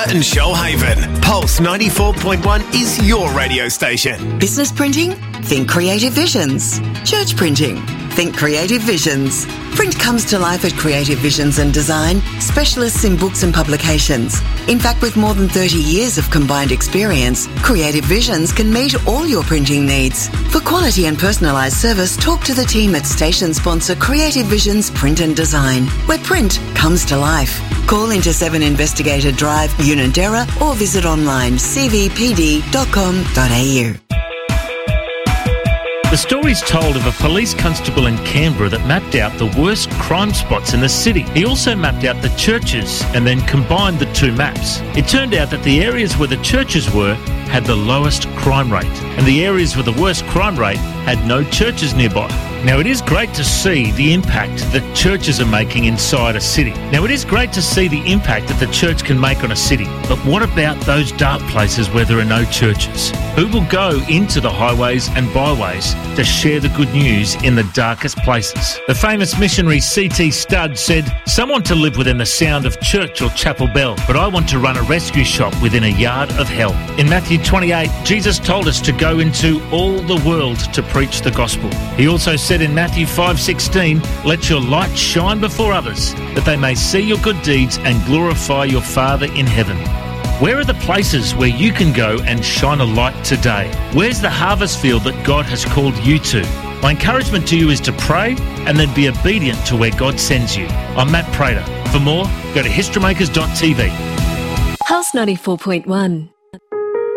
and Shoalhaven. Pulse 94.1 is your radio station. Business printing? Think Creative Visions. Church printing? Think Creative Visions. Print comes to life at Creative Visions and Design, specialists in books and publications. In fact, with more than 30 years of combined experience, Creative Visions can meet all your printing needs. For quality and personalised service, talk to the team at station sponsor Creative Visions Print and Design, where print comes to life. Call into 7 Investigator Drive, Unanderra, or visit online cvpd.com.au. The story's told of a police constable in Canberra that mapped out the worst crime spots in the city. He also mapped out the churches and then combined the two maps. It turned out that the areas where the churches were had the lowest crime rate, and the areas with the worst crime rate had no churches nearby. Now, it is great to see the impact that churches are making inside a city. Now, it is great to see the impact that the church can make on a city. But what about those dark places where there are no churches? Who will go into the highways and byways to share the good news in the darkest places? The famous missionary C.T. Studd said, "Some want to live within the sound of church or chapel bell, but I want to run a rescue shop within a yard of hell." In Matthew 28, Jesus told us to go into all the world to preach the gospel. He also said in Matthew 5:16, "Let your light shine before others, that they may see your good deeds and glorify your Father in heaven." Where are the places where you can go and shine a light today? Where's the harvest field that God has called you to? My encouragement to you is to pray and then be obedient to where God sends you. I'm Matt Prater. For more, go to historymakers.tv. Pulse 94.1.